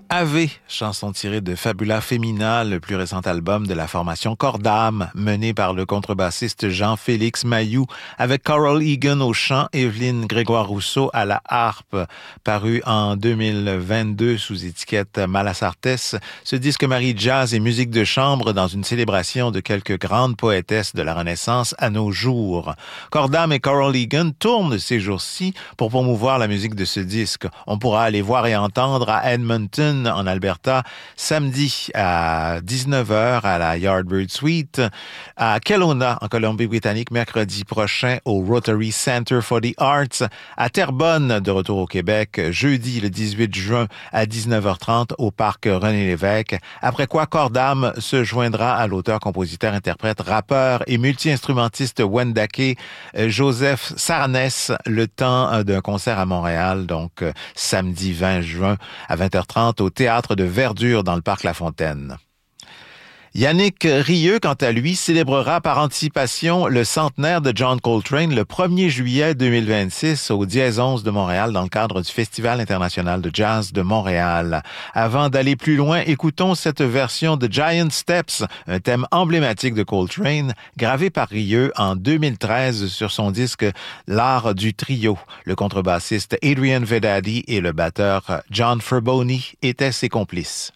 Ave, chanson tirée de Fabula Femina, le plus récent album de la formation Corps d'âme, mené par le contrebassiste Jean-Félix Mayou, avec Carol Egan au chant, Evelyne Grégoire-Rousseau à la harpe. Paru en 2022 sous étiquette Malasartes, ce disque marie jazz et musique de chambre dans une célébration de quelques grandes poétesses de la Renaissance à nos jours. Corps d'âme et Carol Egan tournent ces jours-ci pour promouvoir la musique de ce disque. On pourra aller voir et entendre à Edmonton, en Alberta, samedi à 19h à la Yardbird Suite, à Kelowna, en Colombie-Britannique, mercredi prochain au Rotary Center for the Arts, à Terrebonne, de retour au Québec, jeudi le 18 juin à 19h30 au parc René-Lévesque, après quoi Corps d'âme se joindra à l'auteur, compositeur, interprète, rappeur et multi-instrumentiste Wendake Joseph Sarnès, le temps d'un concert à Montréal, donc samedi 20 juin à 20h30 au Théâtre de Verdure dans le parc La Fontaine. Yannick Rieu, quant à lui, célébrera par anticipation le centenaire de John Coltrane le 1er juillet 2026 au Dièse 11 de Montréal dans le cadre du Festival international de jazz de Montréal. Avant d'aller plus loin, écoutons cette version de Giant Steps, un thème emblématique de Coltrane, gravé par Rieu en 2013 sur son disque L'art du trio. Le contrebassiste Adrian Vedadi et le batteur John Ferboni étaient ses complices.